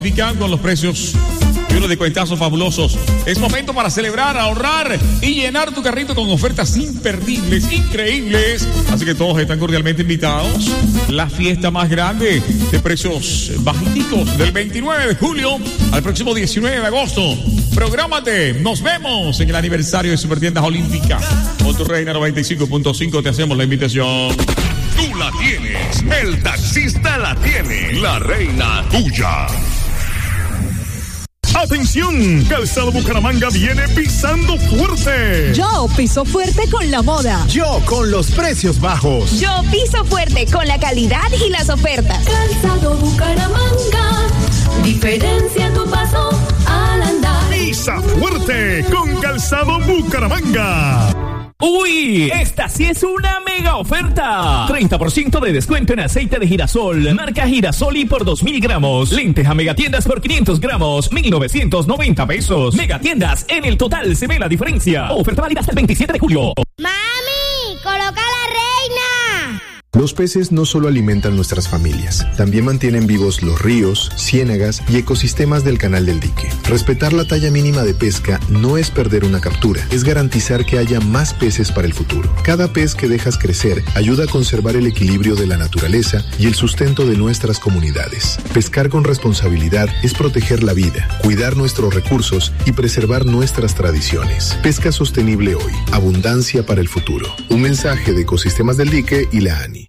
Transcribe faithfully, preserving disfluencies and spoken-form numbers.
Con los precios y unos descuentazos fabulosos. Es momento para celebrar, ahorrar y llenar tu carrito con ofertas imperdibles, increíbles. Así que todos están cordialmente invitados. La fiesta más grande de precios bajitos del veintinueve de julio al próximo diecinueve de agosto. Prográmate. Nos vemos en el aniversario de Supertiendas Olímpica. Con tu Reina noventa y cinco punto cinco te hacemos la invitación. Tú la tienes. El taxista la tiene. La reina tuya. ¡Atención! Calzado Bucaramanga viene pisando fuerte. Yo piso fuerte con la moda. Yo con los precios bajos. Yo piso fuerte con la calidad y las ofertas. Calzado Bucaramanga, diferencia tu paso al andar. Pisa fuerte con Calzado Bucaramanga. ¡Uy! Esta sí es una mega oferta. treinta por ciento de descuento en aceite de girasol. Marca Girasoli por dos mil gramos. Lentes a Megatiendas por quinientos gramos. mil novecientos noventa pesos. Megatiendas, en el total se ve la diferencia. Oferta válida hasta el veintisiete de julio. ¡Mami! ¡Coloca la reina! Los peces no solo alimentan nuestras familias, también mantienen vivos los ríos, ciénagas y ecosistemas del canal del dique. Respetar la talla mínima de pesca no es perder una captura, es garantizar que haya más peces para el futuro. Cada pez que dejas crecer ayuda a conservar el equilibrio de la naturaleza y el sustento de nuestras comunidades. Pescar con responsabilidad es proteger la vida, cuidar nuestros recursos y preservar nuestras tradiciones. Pesca sostenible hoy, abundancia para el futuro. Un mensaje de Ecosistemas del Dique y la ANI.